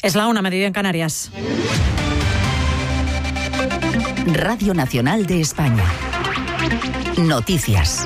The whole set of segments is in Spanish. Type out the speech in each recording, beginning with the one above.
Es la 1, mediodía en Canarias. Radio Nacional de España. Noticias.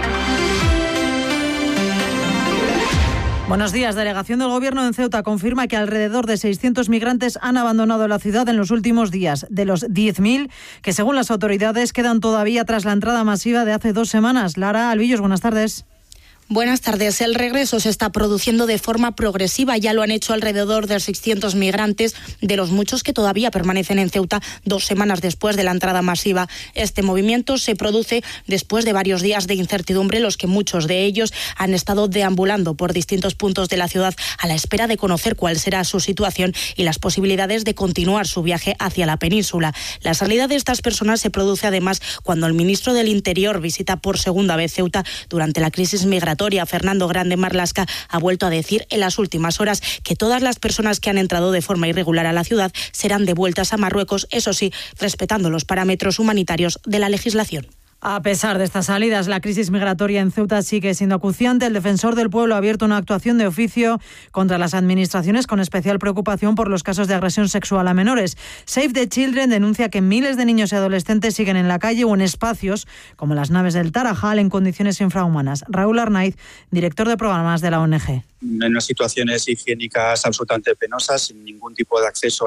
Buenos días. Delegación del Gobierno en Ceuta confirma que alrededor de 600 migrantes han abandonado la ciudad en los últimos días, de los 10.000 que según las autoridades quedan todavía tras la entrada masiva de hace 2 semanas. Lara Albillos, buenas tardes. Buenas tardes. El regreso se está produciendo de forma progresiva. Ya lo han hecho alrededor de 600 migrantes, de los muchos que todavía permanecen en Ceuta 2 semanas después de la entrada masiva. Este movimiento se produce después de varios días de incertidumbre, los que muchos de ellos han estado deambulando por distintos puntos de la ciudad a la espera de conocer cuál será su situación y las posibilidades de continuar su viaje hacia la península. La salida de estas personas se produce además cuando el ministro del Interior visita por segunda vez Ceuta durante la crisis migratoria. Fernando Grande Marlaska ha vuelto a decir en las últimas horas que todas las personas que han entrado de forma irregular a la ciudad serán devueltas a Marruecos, eso sí, respetando los parámetros humanitarios de la legislación. A pesar de estas salidas, la crisis migratoria en Ceuta sigue siendo acuciante. El defensor del pueblo ha abierto una actuación de oficio contra las administraciones con especial preocupación por los casos de agresión sexual a menores. Save the Children denuncia que miles de niños y adolescentes siguen en la calle o en espacios como las naves del Tarajal en condiciones infrahumanas. Raúl Arnaiz, director de programas de la ONG. En unas situaciones higiénicas absolutamente penosas, sin ningún tipo de acceso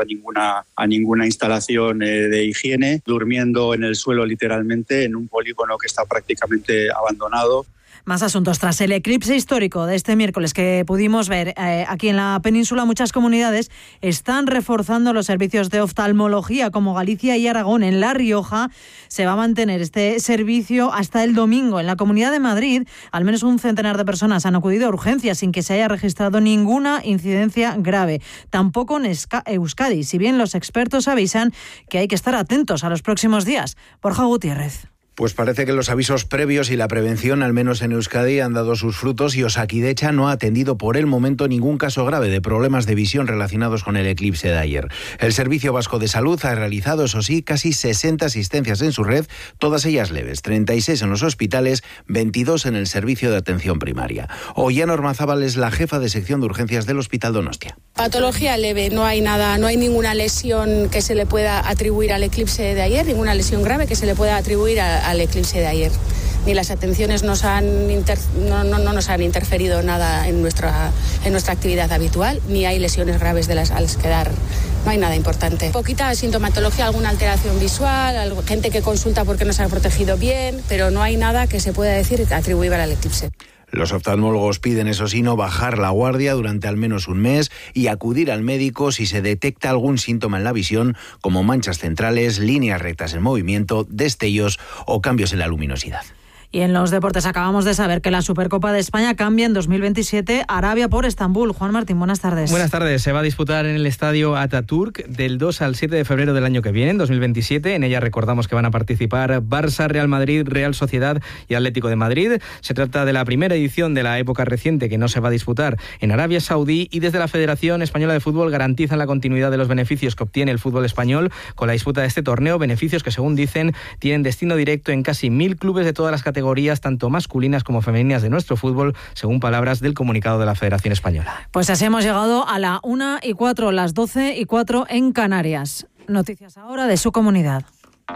a ninguna instalación de higiene, durmiendo en el suelo literalmente, en un polígono que está prácticamente abandonado. Más asuntos. Tras el eclipse histórico de este miércoles que pudimos ver aquí en la península, muchas comunidades están reforzando los servicios de oftalmología, como Galicia y Aragón. En La Rioja se va a mantener este servicio hasta el domingo. En la Comunidad de Madrid, al menos un centenar de personas han acudido a urgencias sin que se haya registrado ninguna incidencia grave. Tampoco en Euskadi, si bien los expertos avisan que hay que estar atentos a los próximos días. Borja Gutiérrez. Pues parece que los avisos previos y la prevención, al menos en Euskadi, han dado sus frutos y Osakidecha no ha atendido por el momento ningún caso grave de problemas de visión relacionados con el eclipse de ayer. El Servicio Vasco de Salud ha realizado, eso sí, casi 60 asistencias en su red, todas ellas leves, 36 en los hospitales, 22 en el servicio de atención primaria. Ollana Ormazábal es la jefa de sección de urgencias del Hospital Donostia. Patología leve, no hay nada, no hay ninguna lesión que se le pueda atribuir al eclipse de ayer, ninguna lesión grave que se le pueda atribuir al eclipse de ayer. Ni las atenciones no nos han interferido nada en nuestra actividad habitual, ni hay lesiones graves de las a las que dar. No hay nada importante. Poquita sintomatología, alguna alteración visual, gente que consulta porque no se ha protegido bien, pero no hay nada que se pueda decir atribuible al eclipse. Los oftalmólogos piden, eso sí, no bajar la guardia durante al menos un mes y acudir al médico si se detecta algún síntoma en la visión, como manchas centrales, líneas rectas en movimiento, destellos o cambios en la luminosidad. Y en los deportes acabamos de saber que la Supercopa de España cambia en 2027 Arabia por Estambul. Juan Martín, buenas tardes. Buenas tardes. Se va a disputar en el estadio Atatürk del 2 al 7 de febrero del año que viene, en 2027. En ella recordamos que van a participar Barça, Real Madrid, Real Sociedad y Atlético de Madrid. Se trata de la primera edición de la época reciente que no se va a disputar en Arabia Saudí, y desde la Federación Española de Fútbol garantizan la continuidad de los beneficios que obtiene el fútbol español con la disputa de este torneo, beneficios que, según dicen, tienen destino directo en casi 1.000 clubes de todas las categorías, tanto masculinas como femeninas de nuestro fútbol, según palabras del comunicado de la Federación Española. Pues así hemos llegado a la 1:04, las 12:04 en Canarias. Noticias ahora de su comunidad.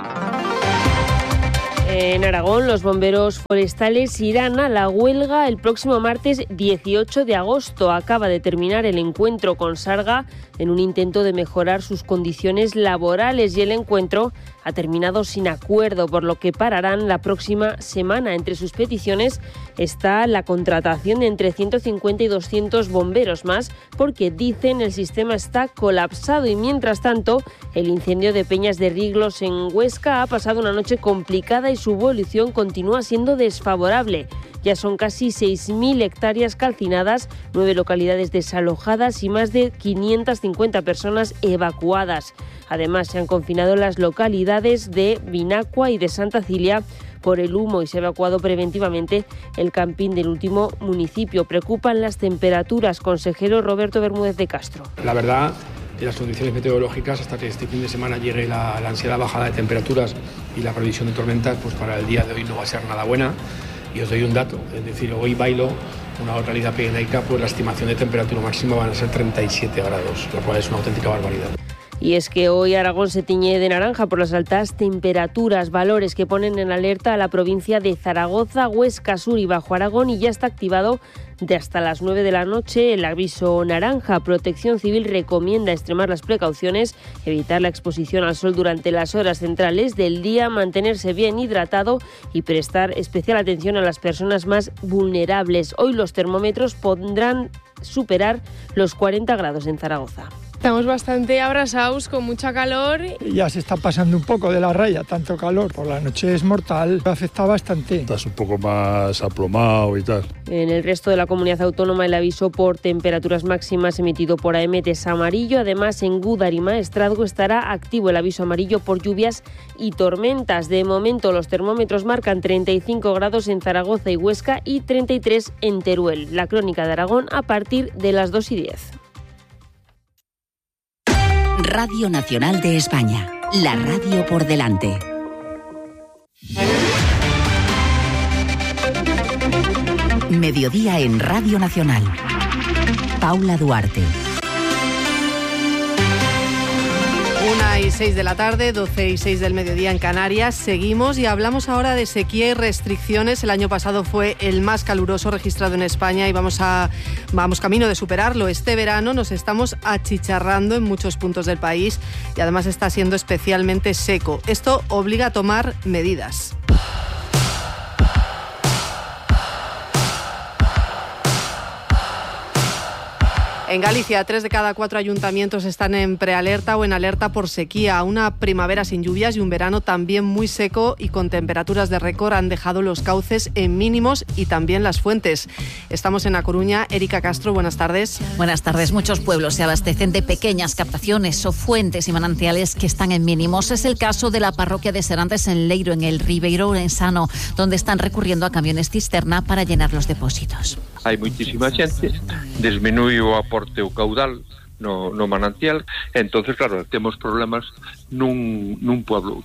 En Aragón, los bomberos forestales irán a la huelga el próximo martes 18 de agosto. Acaba de terminar el encuentro con Sarga en un intento de mejorar sus condiciones laborales, y el encuentro ha terminado sin acuerdo, por lo que pararán la próxima semana. Entre sus peticiones está la contratación de entre 150 y 200 bomberos más, porque dicen el sistema está colapsado. Y mientras tanto, el incendio de Peñas de Riglos en Huesca ha pasado una noche complicada y su evolución continúa siendo desfavorable. Ya son casi 6.000 hectáreas calcinadas, 9 localidades desalojadas y más de 550 personas evacuadas. Además, se han confinado las localidades de Vinacua y de Santa Cilia por el humo, y se ha evacuado preventivamente el camping del último municipio. Preocupan las temperaturas. Consejero Roberto Bermúdez de Castro. La verdad, las condiciones meteorológicas, hasta que este fin de semana llegue la ansiada bajada de temperaturas y la previsión de tormentas, pues para el día de hoy no va a ser nada buena. Y os doy un dato, es decir, hoy Bailo una oralidad pirenaica, pues la estimación de temperatura máxima van a ser 37 grados, lo cual es una auténtica barbaridad. Y es que hoy Aragón se tiñe de naranja por las altas temperaturas, valores que ponen en alerta a la provincia de Zaragoza, Huesca, Sur y Bajo Aragón, y ya está activado de hasta las 9 de la noche el aviso naranja. Protección Civil recomienda extremar las precauciones, evitar la exposición al sol durante las horas centrales del día, mantenerse bien hidratado y prestar especial atención a las personas más vulnerables. Hoy los termómetros podrán superar los 40 grados en Zaragoza. Estamos bastante abrasados, con mucha calor. Ya se está pasando un poco de la raya, tanto calor. Por la noche es mortal, afecta bastante. Estás un poco más aplomado y tal. En el resto de la comunidad autónoma el aviso por temperaturas máximas emitido por AEMET es amarillo. Además, en Gúdar y Maestrazgo estará activo el aviso amarillo por lluvias y tormentas. De momento los termómetros marcan 35 grados en Zaragoza y Huesca y 33 en Teruel. La crónica de Aragón a partir de las 2:10. Radio Nacional de España, la radio por delante. Mediodía en Radio Nacional. Paula Duarte. 1:06 de la tarde, 12:06 del mediodía en Canarias. Seguimos y hablamos ahora de sequía y restricciones. El año pasado fue el más caluroso registrado en España y vamos camino de superarlo. Este verano nos estamos achicharrando en muchos puntos del país y además está siendo especialmente seco. Esto obliga a tomar medidas. En Galicia, 3 de cada 4 ayuntamientos están en prealerta o en alerta por sequía. Una primavera sin lluvias y un verano también muy seco y con temperaturas de récord han dejado los cauces en mínimos y también las fuentes. Estamos en A Coruña. Erika Castro, buenas tardes. Buenas tardes. Muchos pueblos se abastecen de pequeñas captaciones o fuentes y manantiales que están en mínimos. Es el caso de la parroquia de Serantes en Leiro, en el Ribeiro Ourensano, donde están recurriendo a camiones cisterna para llenar los depósitos. Hai moitísima xente, disminuí o aporte o caudal no manantial, entonces claro, temos problemas nun pueblo.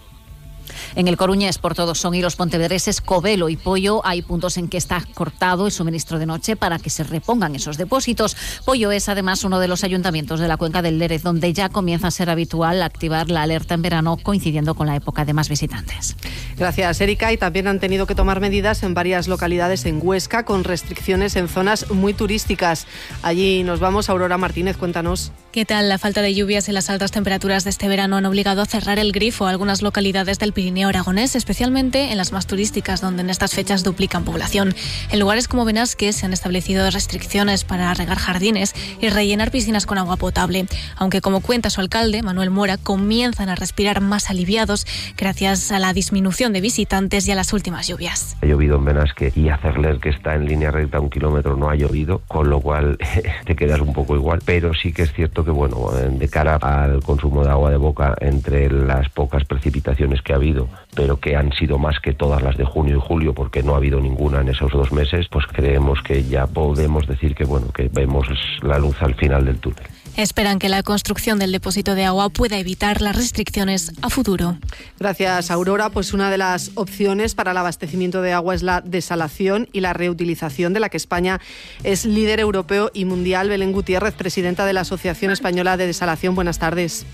En el Coruñés, por todos son, y los pontevedreses Covelo y Pollo, hay puntos en que está cortado el suministro de noche para que se repongan esos depósitos. Pollo es además uno de los ayuntamientos de la cuenca del Lérez, donde ya comienza a ser habitual activar la alerta en verano, coincidiendo con la época de más visitantes. Gracias, Erika. Y también han tenido que tomar medidas en varias localidades en Huesca, con restricciones en zonas muy turísticas. Allí nos vamos. Aurora Martínez, cuéntanos. ¿Qué tal? La falta de lluvias y las altas temperaturas de este verano han obligado a cerrar el grifo a algunas localidades del Pirineo aragonés, especialmente en las más turísticas, donde en estas fechas duplican población. En lugares como Benasque se han establecido restricciones para regar jardines y rellenar piscinas con agua potable, aunque, como cuenta su alcalde, Manuel Mora, comienzan a respirar más aliviados gracias a la disminución de visitantes y a las últimas lluvias. Ha llovido en Benasque y a Cerler, que está en línea recta 1 kilómetro, no ha llovido, con lo cual te quedas un poco igual, pero sí que es cierto que, bueno, de cara al consumo de agua de boca, entre las pocas precipitaciones que ha habido, pero que han sido más que todas las de junio y julio, porque no ha habido ninguna en esos 2 meses, pues creemos que ya podemos decir que, bueno, que vemos la luz al final del túnel. Esperan que la construcción del depósito de agua pueda evitar las restricciones a futuro. Gracias, Aurora. Pues una de las opciones para el abastecimiento de agua es la desalación y la reutilización, de la que España es líder europeo y mundial. Belén Gutiérrez, presidenta de la Asociación Española de Desalación. Buenas tardes.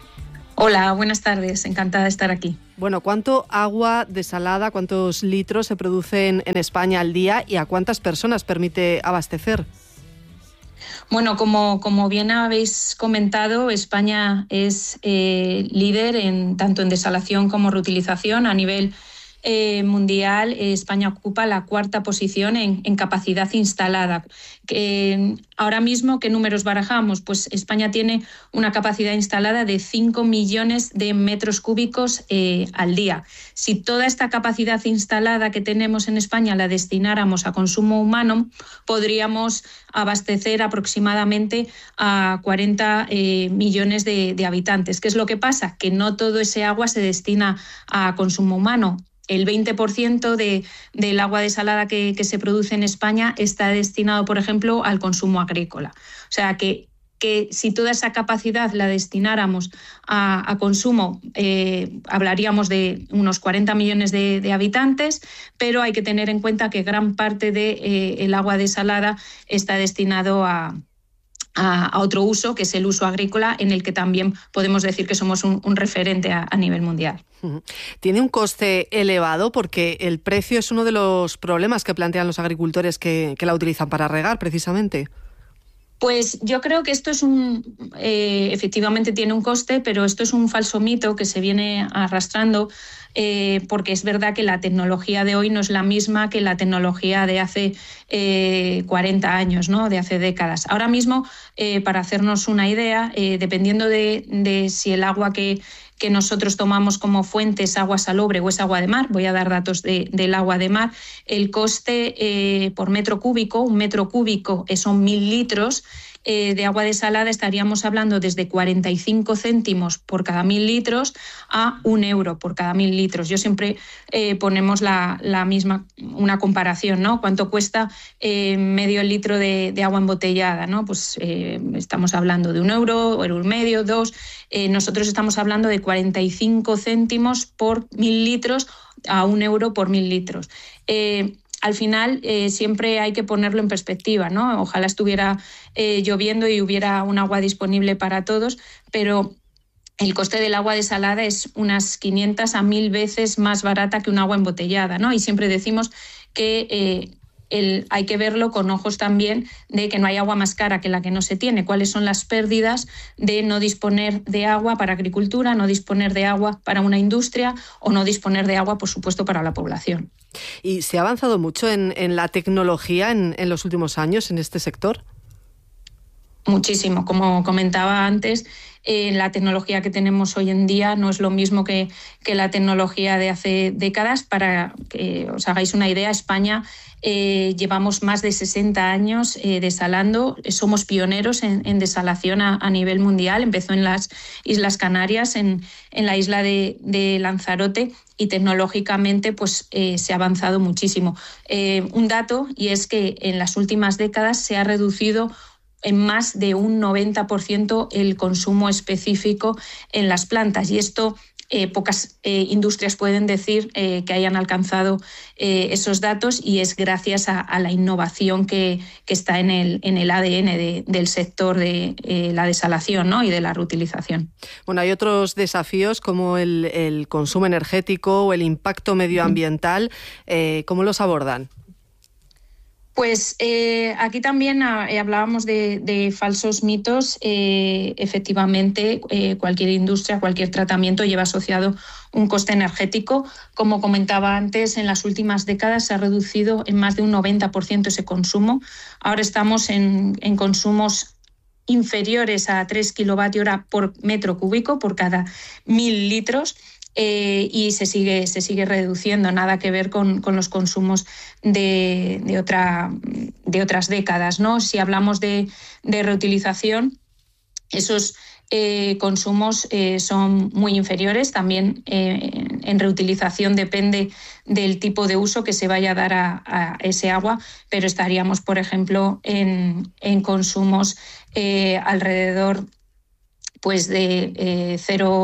Hola, buenas tardes. Encantada de estar aquí. Bueno, ¿cuánto agua desalada, cuántos litros se producen en España al día y a cuántas personas permite abastecer? Bueno, como bien habéis comentado, España es líder tanto en desalación como reutilización. A nivel mundial, España ocupa la 4ª posición en capacidad instalada. Ahora mismo, ¿qué números barajamos? Pues España tiene una capacidad instalada de 5 millones de metros cúbicos al día. Si toda esta capacidad instalada que tenemos en España la destináramos a consumo humano, podríamos abastecer aproximadamente a 40 millones de habitantes. ¿Qué es lo que pasa? Que no todo ese agua se destina a consumo humano. El 20% del agua desalada que se produce en España está destinado, por ejemplo, al consumo agrícola. O sea, que que si toda esa capacidad la destináramos a consumo, hablaríamos de unos 40 millones de habitantes, pero hay que tener en cuenta que gran parte del agua desalada está destinado a otro uso, que es el uso agrícola, en el que también podemos decir que somos un referente a nivel mundial. Tiene un coste elevado porque el precio es uno de los problemas que plantean los agricultores que la utilizan para regar, precisamente. Pues yo creo que esto es efectivamente tiene un coste, pero esto es un falso mito que se viene arrastrando, porque es verdad que la tecnología de hoy no es la misma que la tecnología de hace 40 años, ¿no? De hace décadas. Ahora mismo, para hacernos una idea, dependiendo de si el agua que nosotros tomamos como fuente es agua salobre o es agua de mar, voy a dar datos del agua de mar, el coste por metro cúbico, un metro cúbico son 1.000 litros, de agua desalada estaríamos hablando desde 45 céntimos por cada 1.000 litros a 1 euro por cada 1.000 litros. Yo siempre ponemos la misma, una comparación, ¿no? ¿Cuánto cuesta medio litro de agua embotellada, ¿no? Pues estamos hablando de 1 euro, euro y medio, 2. Nosotros estamos hablando de 45 céntimos por 1.000 litros a 1 euro por 1.000 litros. Al final siempre hay que ponerlo en perspectiva, ¿no? Ojalá estuviera lloviendo y hubiera un agua disponible para todos, pero el coste del agua desalada es unas 500 a 1.000 veces más barata que un agua embotellada, ¿no? Y siempre decimos que hay que verlo con ojos también de que no hay agua más cara que la que no se tiene. ¿Cuáles son las pérdidas de no disponer de agua para agricultura, no disponer de agua para una industria o no disponer de agua, por supuesto, para la población? ¿Y se ha avanzado mucho en la tecnología en los últimos años en este sector? Muchísimo. Como comentaba antes, la tecnología que tenemos hoy en día no es lo mismo que la tecnología de hace décadas. Para que os hagáis una idea, España llevamos más de 60 años desalando. Somos pioneros en desalación a nivel mundial. Empezó en las Islas Canarias, en la isla de Lanzarote, y tecnológicamente pues, se ha avanzado muchísimo. Un dato, y es que en las últimas décadas se ha reducido en más de un 90% el consumo específico en las plantas, y esto pocas industrias pueden decir que hayan alcanzado esos datos, y es gracias a la innovación que está en el ADN del sector de la desalación, ¿no? Y de la reutilización. Bueno, hay otros desafíos como el consumo energético o el impacto medioambiental. ¿Cómo los abordan? Pues aquí también hablábamos de falsos mitos. Efectivamente, cualquier industria, cualquier tratamiento lleva asociado un coste energético. Como comentaba antes, en las últimas décadas se ha reducido en más de un 90% ese consumo. Ahora estamos en consumos inferiores a 3 kWh por metro cúbico por cada 1.000 litros. Y se sigue reduciendo, nada que ver con los consumos de otras décadas, ¿no? Si hablamos de reutilización, esos consumos son muy inferiores. También en reutilización depende del tipo de uso que se vaya a dar a ese agua, pero estaríamos, por ejemplo, en consumos alrededor pues de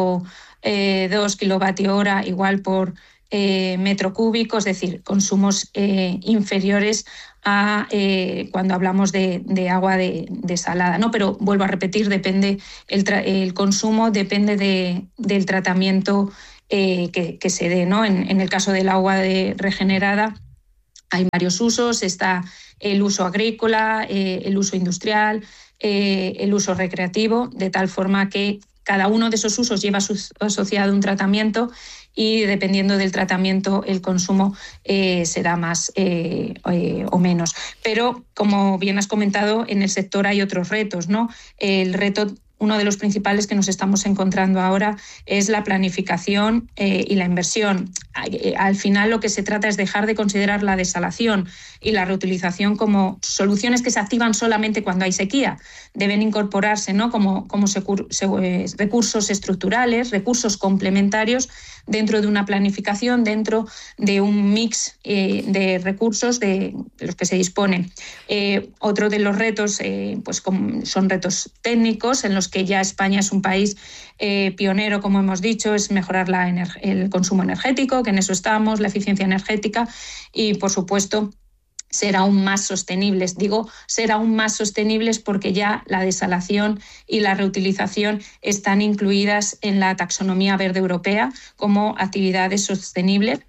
0,2 kWh igual por metro cúbico, es decir, consumos inferiores a cuando hablamos de agua desalada, ¿no? Pero vuelvo a repetir, depende el consumo depende del tratamiento que se dé, ¿no? En el caso del agua regenerada hay varios usos. Está el uso agrícola, el uso industrial, el uso recreativo, de tal forma que cada uno de esos usos lleva asociado un tratamiento, y dependiendo del tratamiento el consumo será más o menos. Pero, como bien has comentado, en el sector hay otros retos, ¿no? El reto uno de los principales que nos estamos encontrando ahora es la planificación y la inversión. Al final lo que se trata es dejar de considerar la desalación y la reutilización como soluciones que se activan solamente cuando hay sequía. Deben incorporarse, ¿no?, como recursos estructurales, recursos complementarios dentro de una planificación, dentro de un mix de recursos de los que se disponen. Otro de los retos son retos técnicos en los que ya España es un país pionero, como hemos dicho, es mejorar el consumo energético, que en eso estamos, la eficiencia energética y, por supuesto, ser aún más sostenibles. Digo ser aún más sostenibles porque ya la desalación y la reutilización están incluidas en la taxonomía verde europea como actividades sostenibles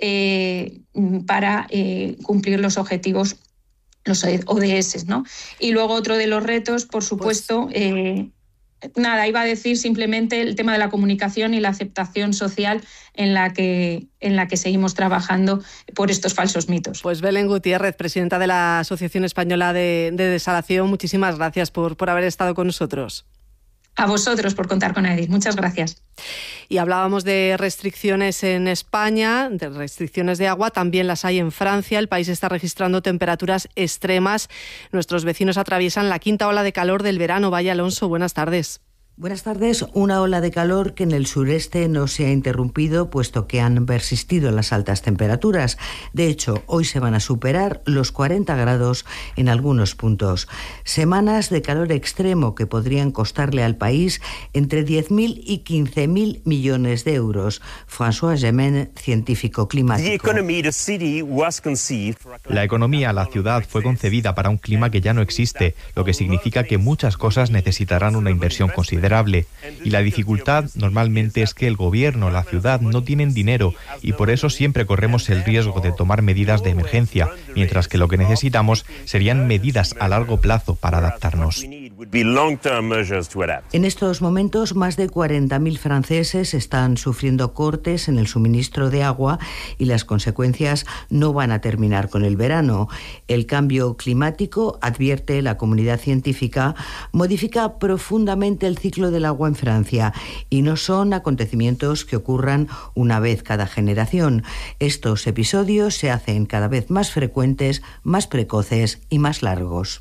para cumplir los objetivos, los ODS, ¿no? Y luego otro de los retos, por supuesto, iba a decir simplemente el tema de la comunicación y la aceptación social en la que seguimos trabajando por estos falsos mitos. Pues Belén Gutiérrez, presidenta de la Asociación Española de Desalación, muchísimas gracias por haber estado con nosotros. A vosotros por contar con Edith. Muchas gracias. Y hablábamos de restricciones en España, de restricciones de agua, también las hay en Francia. El país está registrando temperaturas extremas. Nuestros vecinos atraviesan la quinta ola de calor del verano. Vaya Alonso, buenas tardes. Buenas tardes. Una ola de calor que en el sureste no se ha interrumpido, puesto que han persistido las altas temperaturas. De hecho, hoy se van a superar los 40 grados en algunos puntos. Semanas de calor extremo que podrían costarle al país entre 10.000 y 15.000 millones de euros. François Gemén, científico climático. La economía, la ciudad, fue concebida para un clima que ya no existe, lo que significa que muchas cosas necesitarán una inversión considerable. Y la dificultad normalmente es que el gobierno, la ciudad, no tienen dinero y por eso siempre corremos el riesgo de tomar medidas de emergencia, mientras que lo que necesitamos serían medidas a largo plazo para adaptarnos. En estos momentos, más de 40.000 franceses están sufriendo cortes en el suministro de agua y las consecuencias no van a terminar con el verano. El cambio climático, advierte la comunidad científica, modifica profundamente el ciclo del agua en Francia y no son acontecimientos que ocurran una vez cada generación. Estos episodios se hacen cada vez más frecuentes, más precoces y más largos.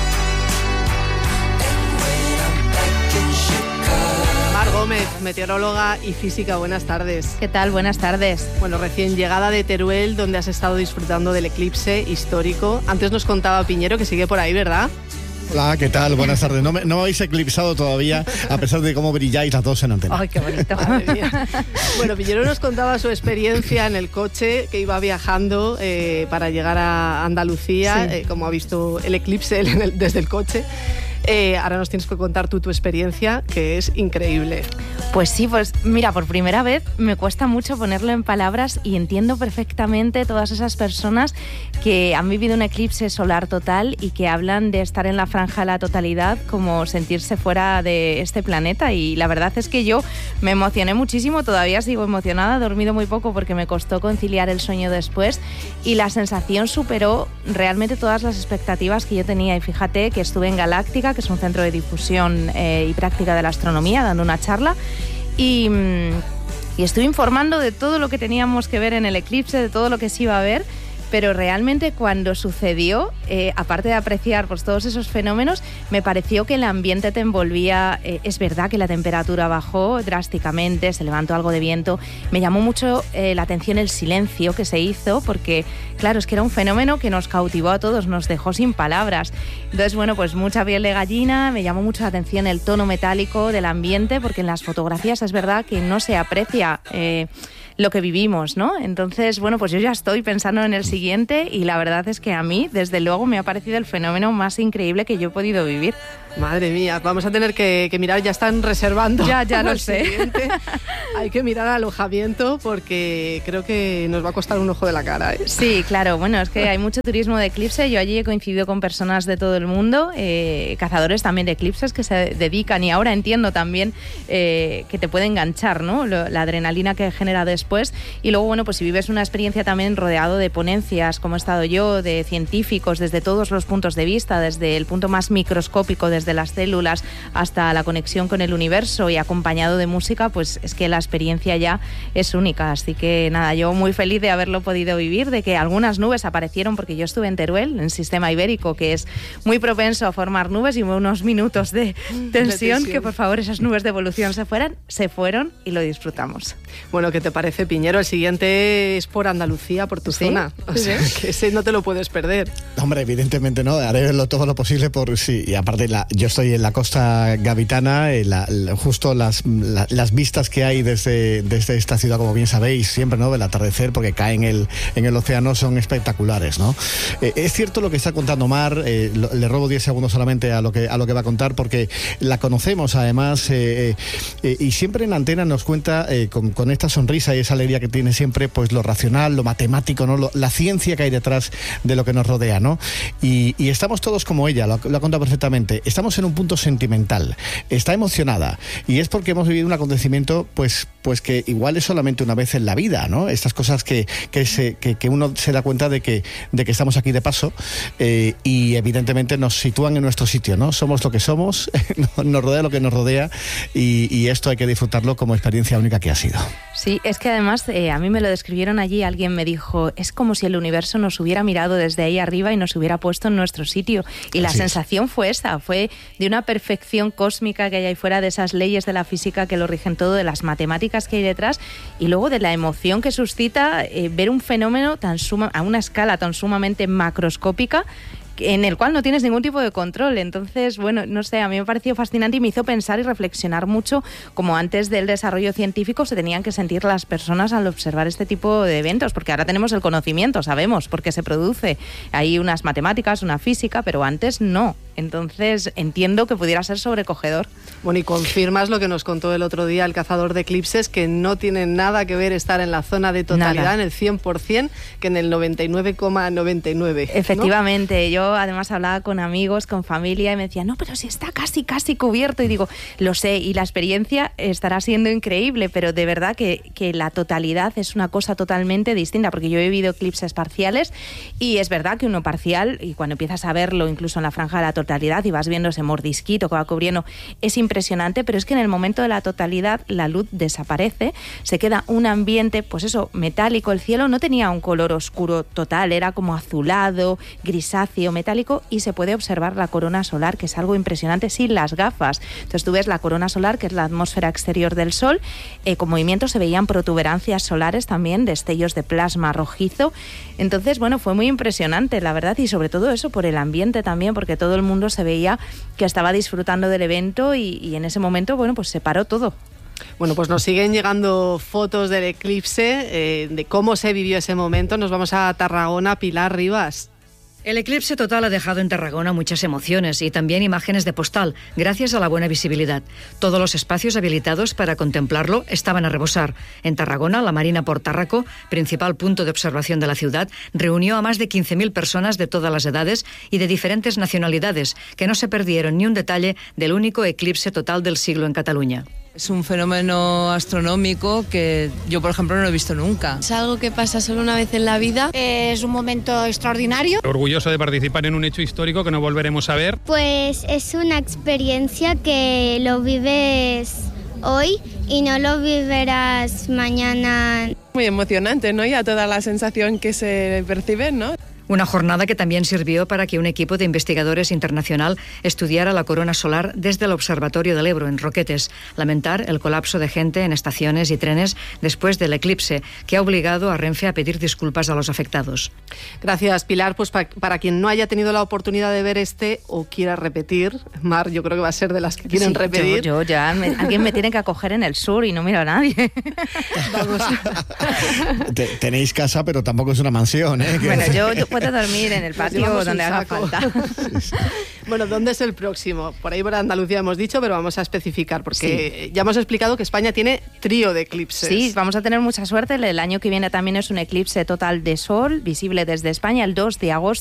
Gómez, meteoróloga y física, buenas tardes. ¿Qué tal? Buenas tardes. Bueno, recién llegada de Teruel, donde has estado disfrutando del eclipse histórico. Antes nos contaba Piñero que sigue por ahí, ¿verdad? Hola, ¿qué tal? Buenas tardes. No me habéis eclipsado todavía, a pesar de cómo brilláis las dos en antena. ¡Ay, qué bonito! Madre mía. Bueno, Piñero nos contaba su experiencia en el coche, que iba viajando para llegar a Andalucía, sí. Como ha visto el eclipse desde el coche. Ahora nos tienes que contar tú tu experiencia, que es increíble. Pues sí, pues mira, por primera vez me cuesta mucho ponerlo en palabras y entiendo perfectamente todas esas personas que han vivido un eclipse solar total y que hablan de estar en la franja de la totalidad como sentirse fuera de este planeta, y la verdad es que yo me emocioné muchísimo, todavía sigo emocionada, he dormido muy poco porque me costó conciliar el sueño después y la sensación superó realmente todas las expectativas que yo tenía. Y fíjate que estuve en Galáctica, que es un centro de difusión y práctica de la astronomía, dando una charla y estuve informando de todo lo que teníamos que ver en el eclipse, de todo lo que se iba a ver, pero realmente cuando sucedió, aparte de apreciar pues, todos esos fenómenos, me pareció que el ambiente te envolvía. Es verdad que la temperatura bajó drásticamente, se levantó algo de viento. Me llamó mucho la atención el silencio que se hizo, porque claro, es que era un fenómeno que nos cautivó a todos, nos dejó sin palabras. Entonces, bueno, pues mucha piel de gallina. Me llamó mucho la atención el tono metálico del ambiente, porque en las fotografías es verdad que no se aprecia lo que vivimos, ¿no? Entonces, bueno, pues yo ya estoy pensando en el siguiente y la verdad es que a mí, desde luego, me ha parecido el fenómeno más increíble que yo he podido vivir. Madre mía, vamos a tener que mirar, ya están reservando. Ya lo sé. Siguiente. Hay que mirar alojamiento porque creo que nos va a costar un ojo de la cara, ¿eh? Sí, claro, bueno, es que hay mucho turismo de eclipse. Yo allí he coincidido con personas de todo el mundo, cazadores también de eclipses que se dedican, y ahora entiendo también que te puede enganchar, ¿no? La adrenalina que genera después. Y luego, bueno, pues si vives una experiencia también rodeado de ponencias, como he estado yo, de científicos desde todos los puntos de vista, desde el punto más microscópico, desde desde las células hasta la conexión con el universo y acompañado de música, pues es que la experiencia ya es única. Así que nada, yo muy feliz de haberlo podido vivir, de que algunas nubes aparecieron, porque yo estuve en Teruel, en Sistema Ibérico, que es muy propenso a formar nubes, y unos minutos de tensión, que por favor esas nubes de evolución se fueron y lo disfrutamos. Bueno, ¿qué te parece, Piñero? El siguiente es por Andalucía, por tu zona. O sea, que ese no te lo puedes perder. Hombre, evidentemente no, haré todo lo posible por sí. Y aparte, yo estoy en la costa gaditana, justo las vistas que hay desde esta ciudad, como bien sabéis, siempre, ¿no?, del atardecer, porque cae en el océano, son espectaculares, ¿no? Es cierto lo que está contando Mar, le robo 10 segundos solamente a lo que va a contar, porque la conocemos además, y siempre en Antena nos cuenta con esta sonrisa y esa alegría que tiene siempre, pues lo racional, lo matemático, ¿no?, la ciencia que hay detrás de lo que nos rodea, ¿no? Y estamos todos como ella, lo ha contado perfectamente. Estamos en un punto sentimental, está emocionada, y es porque hemos vivido un acontecimiento pues que igual es solamente una vez en la vida, ¿no? Estas cosas que uno se da cuenta de que estamos aquí de paso, y evidentemente nos sitúan en nuestro sitio, ¿no? Somos lo que somos, nos rodea lo que nos rodea, y esto hay que disfrutarlo como experiencia única que ha sido. Sí, es que además a mí me lo describieron allí, alguien me dijo, es como si el universo nos hubiera mirado desde ahí arriba y nos hubiera puesto en nuestro sitio, y la sensación fue esa, fue de una perfección cósmica que hay ahí fuera, de esas leyes de la física que lo rigen todo, de las matemáticas que hay detrás, y luego de la emoción que suscita ver un fenómeno a una escala tan sumamente macroscópica, en el cual no tienes ningún tipo de control. Entonces, bueno, no sé, a mí me pareció fascinante y me hizo pensar y reflexionar mucho como antes del desarrollo científico se tenían que sentir las personas al observar este tipo de eventos, porque ahora tenemos el conocimiento, sabemos por qué se produce, hay unas matemáticas, una física, pero antes no. Entonces entiendo que pudiera ser sobrecogedor. Bueno, y confirmas lo que nos contó el otro día el cazador de eclipses, que no tiene nada que ver estar en la zona de totalidad, nada, en el 100%, que en el 99,99. Efectivamente, ¿no? Yo además hablaba con amigos, con familia, y me decían, no, pero si está casi cubierto, y digo, lo sé, y la experiencia estará siendo increíble, pero de verdad que la totalidad es una cosa totalmente distinta, porque yo he vivido eclipses parciales, y es verdad que uno parcial, y cuando empiezas a verlo incluso en la franja de la totalidad y vas viendo ese mordisquito que va cubriendo, es impresionante, pero es que en el momento de la totalidad la luz desaparece, se queda un ambiente, pues eso, metálico. El cielo no tenía un color oscuro total, era como azulado, grisáceo, metálico, y se puede observar la corona solar, que es algo impresionante sin las gafas. Entonces tú ves la corona solar, que es la atmósfera exterior del Sol, con movimiento se veían protuberancias solares también, destellos de plasma rojizo. Entonces, bueno, fue muy impresionante, la verdad, y sobre todo eso por el ambiente también, porque todo el mundo se veía que estaba disfrutando del evento, y en ese momento, bueno, pues se paró todo. Bueno, pues nos siguen llegando fotos del eclipse, de cómo se vivió ese momento. Nos vamos a Tarragona. Pilar Rivas. El eclipse total ha dejado en Tarragona muchas emociones y también imágenes de postal, gracias a la buena visibilidad. Todos los espacios habilitados para contemplarlo estaban a rebosar. En Tarragona, la Marina Portárraco, principal punto de observación de la ciudad, reunió a más de 15.000 personas de todas las edades y de diferentes nacionalidades, que no se perdieron ni un detalle del único eclipse total del siglo en Cataluña. Es un fenómeno astronómico que yo, por ejemplo, no lo he visto nunca. Es algo que pasa solo una vez en la vida. Es un momento extraordinario. Orgulloso de participar en un hecho histórico que no volveremos a ver. Pues es una experiencia que lo vives hoy y no lo vivirás mañana. Muy emocionante, ¿no? Y a toda la sensación que se percibe, ¿no? Una jornada que también sirvió para que un equipo de investigadores internacional estudiara la corona solar desde el Observatorio del Ebro, en Roquetes. Lamentar el colapso de gente en estaciones y trenes después del eclipse, que ha obligado a Renfe a pedir disculpas a los afectados. Gracias, Pilar. Pues para quien no haya tenido la oportunidad de ver o quiera repetir, Mar, yo creo que va a ser de las que quieren repetir. Yo ya, alguien me tiene que acoger en el sur y no miro a nadie. Vamos. Tenéis casa, pero tampoco es una mansión, ¿eh? Bueno, yo puedo dormir en el patio donde haga falta. Bueno, ¿dónde es el próximo? Por ahí por Andalucía hemos dicho, pero vamos a especificar, porque ya hemos explicado que España tiene trío de eclipses. Sí, vamos a tener mucha suerte. El año que viene también es un eclipse total de sol, visible desde España, el 2 de agosto.